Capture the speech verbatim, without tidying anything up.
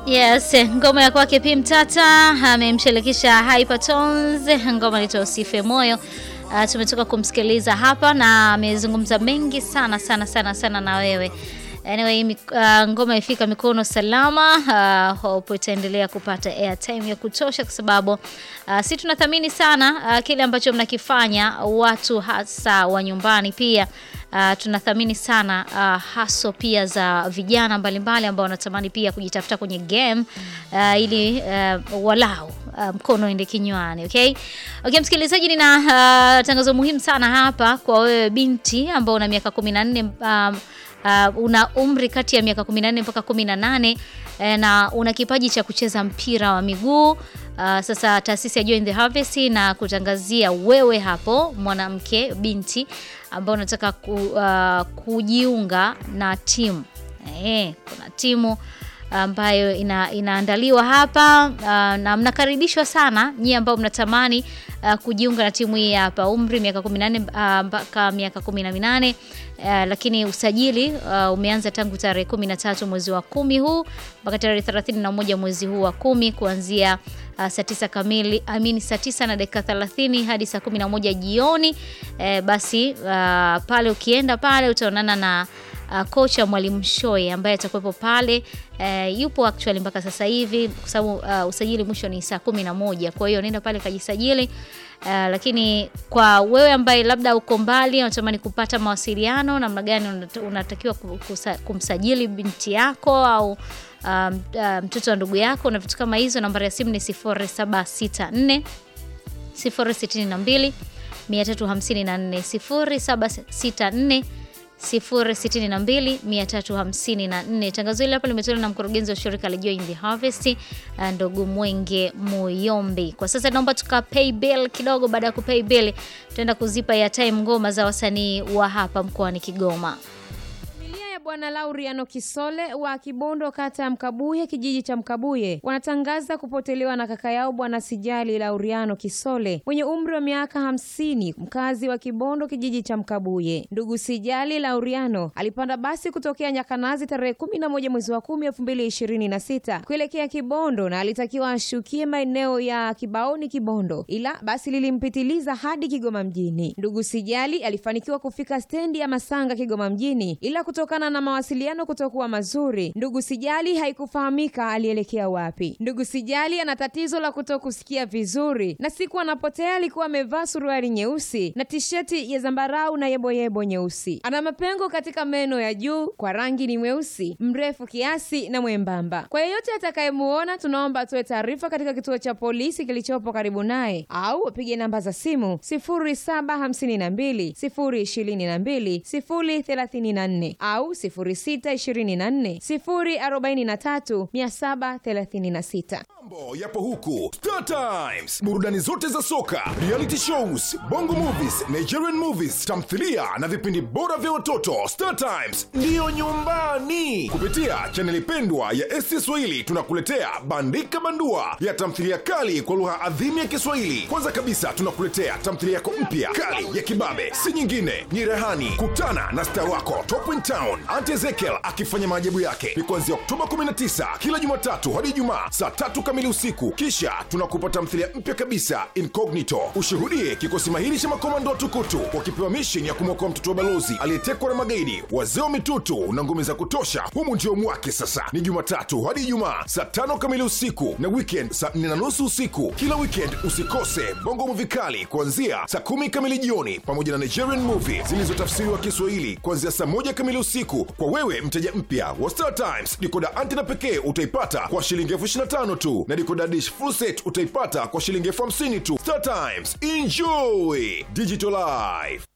Yes, ngoma ya kwake P Mtata amemshirikisha Hypertones, ngoma inaitwa Usife Moyo. Uh, tumetoka kumsikiliza hapa na amezungumza mengi sana sana sana sana na wewe. Anyway, uh, ngoma ifika mikono salama, uh, hope itaendelea kupata airtime ya kutosha kwa sababu uh, sisi tunathamini sana uh, kile ambacho mnakifanya watu hasa wa nyumbani pia. Uh, tunathamini sana uh, haso pia za vijana mbalimbali ambao wanatamani pia kujitafuta kwenye game uh, ili uh, walau uh, mkono ende kinywani, okay? Okay, msikilizaji, nina uh, tangazo muhimu sana hapa kwa wewe binti ambao una miaka kumi na nne, um, uh, una umri kati ya miaka kumi na nne mpaka kumi na nane eh, na una kipaji cha kucheza mpira wa miguu. Uh, sasa taasisi ya Join the Harvest na kutangazia wewe hapo mwanamke binti ambao unataka ku, uh, kujiunga na timu. Eh, kuna timu ambayo ina, inaandaliwa hapa uh, na mnakaribishwa sana nyinyi ambao mnatamani uh, kujiunga na timu hii hapa. Umri miaka kumi na nne mpaka uh, miaka kumi na minane, uh, lakini usajili uh, umeanza tangu tarehe kumi na tatu mwezi wa kumi huu mpaka tarehe thelathini na moja mwezi huu wa kumi kuanzia uh, saa tisa kamili, amini saa tisa na dakika thelathini hadi saa kumi na moja jioni. Uh, basi uh, pale ukienda pale utaonana na Uh, kocha Mwalimu Shoe ambaye atakuwepo pale. Uh, yupo actually mpaka sasa hivi kwa sababu uh, usajili mwisho ni saa kumi na moja. Kwa hiyo nenda pale kajisajili. Uh, lakini kwa wewe ambaye labda uko mbali unatamani kupata mawasiliano namna gani unatakiwa kumsajili binti yako au um, uh, mtoto wa ndugu yako na vitu kama hizo, nambari ya simu ni sifuri saba sita nne sifuri sita mbili mia tatu hamsini na nne sifuri saba sita nne sifuri sita mbili mia tatu hamsini na nne. Tangazo hili hapa limetolewa na mkurugenzi wa shirika la Join the Harvest, ndugu Mwenge Muyombi. Kwa sasa naomba tuka pay bill kidogo. Baada ya kupay bill tutaenda kuzipa ya time ngoma za wasanii wa hapa mkoani Kigoma. Bwana Lauriano Kisole wa Kibondo, kata ya Mkabuye, kijiji cha Mkabuye, wanatangaza kupotelewa na kaka yao Bwana Sijali Lauriano Kisole mwenye umri wa miaka hamsini, mkazi wa Kibondo, kijiji cha Mkabuye. Ndugu Sijali Lauriano alipanda basi kutokea Nyakanazi tarehe kumi na moja mwezi wa kumi elfu mbili ishirini na sita kuelekea Kibondo na alitakiwa ashukie maeneo ya Kibaoni Kibondo, ila basi lilimpitiliza hadi Kigoma mjini. Ndugu Sijali alifanikiwa kufika stendi ya Masanga Kigoma mjini, ila kutokana na mawasiliano kutokuwa mazuri, ndugu Sijali haikufahamika alielekea wapi. Ndugu Sijali ana tatizo la kutokusikia vizuri, na siku anapotea alikuwa amevaa suruali nyeusi na tisheti ya zambarau na yebo yebo nyeusi. Ana mapengo katika meno ya juu, kwa rangi ni mweusi, mrefu kiasi na mwembamba. Kwa yeyote atakayemuona tunaomba atoe taarifa katika kituo cha polisi kilichopo karibu naye au apige namba za simu sifuri saba hamsini na mbili sifuri ishirini na mbili sifuri thelathini na nne au sifuri sita ishirini na nne sifuri arobaini na tatu mia saba thelathini na sita. Mambo yapo huku Star Times, burudani zote za soka, reality shows, bongo movies, Nigerian movies, tamthilia na vipindi bora vya watoto. Star Times ndio nyumbani. Kupitia chaneli pendwa ya S T Swahili tunakuletea Bandika Bandua ya tamthilia kali kwa lugha adhimu ya Kiswahili. Kwanza kabisa tunakuletea tamthilia yako mpya kali ya kibabe, si nyingine ni Rehani. Kutana na star wako Top in Town Auntie Ezekiel akifanya maajabu yake. Ni kuanzia Oktoba kumi na tisa kila Jumatatu hadi Ijumaa saa tatu kamili usiku. Kisha tunakupa tamthilia mpya kabisa Incognito. Ushuhudie kikosi mahiri cha makomando tukutu wakipewa mission ya kumwokoa mtoto wa balozi aliyetekwa na magaidi, wazee wa mitutu na ngome za kutosha. Humu ndio mwake sasa. Ni Jumatatu hadi Ijumaa saa tano kamili usiku na weekend saa nne na nusu usiku. Kila weekend usikose bongo movie kali kuanzia saa kumi kamili jioni pamoja na Nigerian movie zilizotafsiriwa Kiswahili kuanzia saa moja kamili usiku. Kwa wewe mteja mpya wa Star Times, decoder antena pekee utaipata kwa shilingi elfu ishirini na tano tu na decoder dish full set utaipata kwa shilingi elfu hamsini tu. Star Times, enjoy digital life.